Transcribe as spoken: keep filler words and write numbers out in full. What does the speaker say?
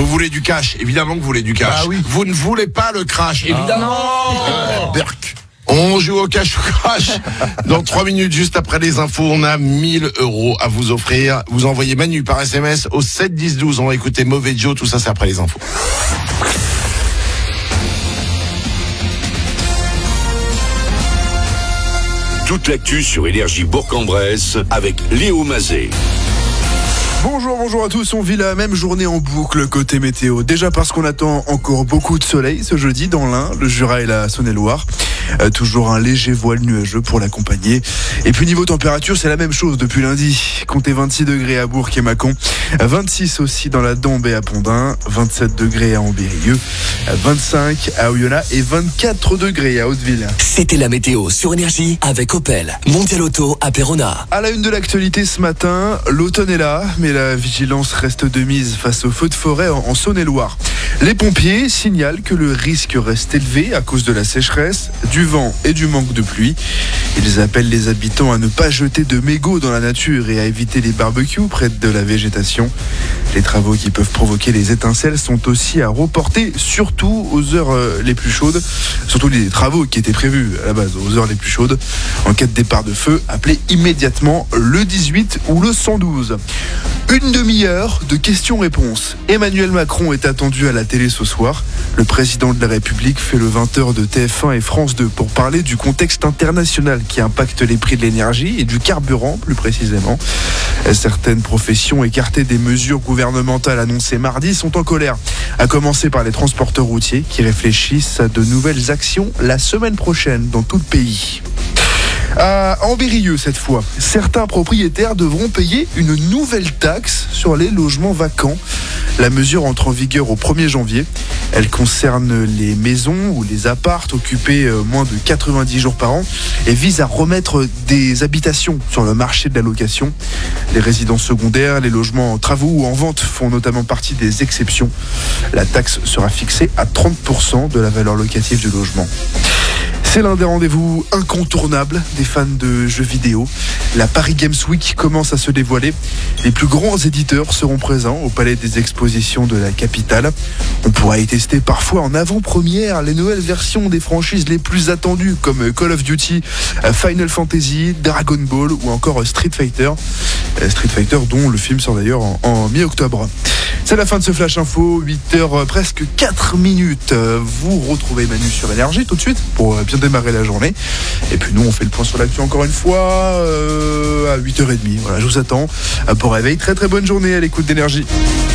Vous voulez du cash? Évidemment que vous voulez du cash. Bah oui. Vous ne voulez pas le crash? Évidemment. Ah. Berk. On joue au cash ou crash. Dans trois minutes, juste après les infos, on a mille euros à vous offrir. Vous envoyez Manu par S M S au sept dix douze. On va écouter Mauvais Joe. Tout ça, c'est après les infos. Toute l'actu sur Énergie Bourg-en-Bresse avec Léo Mazet. Bonjour, bonjour à tous. On vit la même journée en boucle côté météo. Déjà parce qu'on attend encore beaucoup de soleil ce jeudi dans l'Ain, le Jura et la Saône-et-Loire. Euh, toujours un léger voile nuageux pour l'accompagner. Et puis niveau température, c'est la même chose depuis lundi. Comptez vingt-six degrés à Bourg et Mâcon, vingt-six aussi dans la Dombe et à Pondin, vingt-sept degrés à Ambérieu, vingt-cinq à Oyonnax et vingt-quatre degrés à Hauteville. C'était la météo sur Énergie avec Opel. Mondial Auto à Péronne. À la une de l'actualité ce matin, l'automne est là, mais la vigilance reste de mise face aux feux de forêt en Saône-et-Loire. Les pompiers signalent que le risque reste élevé à cause de la sécheresse, du vent et du manque de pluie. Ils appellent les habitants à ne pas jeter de mégots dans la nature et à éviter les barbecues près de la végétation. Les travaux qui peuvent provoquer les étincelles sont aussi à reporter, surtout aux heures les plus chaudes. Surtout les travaux qui étaient prévus à la base aux heures les plus chaudes. En cas de départ de feu, appelez immédiatement le dix-huit ou le cent douze. Une demi-heure de questions-réponses. Emmanuel Macron est attendu à la télé ce soir. Le président de la République fait le vingt heures de T F un et France deux pour parler du contexte international qui impacte les prix de l'énergie et du carburant plus précisément. Certaines professions écartées des mesures gouvernementales annoncées mardi sont en colère. À commencer par les transporteurs routiers qui réfléchissent à de nouvelles actions la semaine prochaine dans tout le pays. À Ambérieu cette fois, certains propriétaires devront payer une nouvelle taxe sur les logements vacants. La mesure entre en vigueur au premier janvier. Elle concerne les maisons ou les apparts occupés moins de quatre-vingt-dix jours par an et vise à remettre des habitations sur le marché de la location. Les résidences secondaires, les logements en travaux ou en vente font notamment partie des exceptions. La taxe sera fixée à trente pour cent de la valeur locative du logement. C'est l'un des rendez-vous incontournables des fans de jeux vidéo. La Paris Games Week commence à se dévoiler. Les plus grands éditeurs seront présents au Palais des Expositions de la capitale. On pourra y tester parfois en avant-première les nouvelles versions des franchises les plus attendues comme Call of Duty, Final Fantasy, Dragon Ball ou encore Street Fighter. Street Fighter dont le film sort d'ailleurs en, en mi-octobre. C'est la fin de ce Flash Info, huit heures presque quatre minutes. Vous retrouvez Manu sur Énergie tout de suite pour bien démarrer la journée. Et puis nous on fait le point sur l'actu encore une fois euh, à huit heures trente. Voilà, je vous attends pour réveil. Très très bonne journée à l'écoute d'Énergie.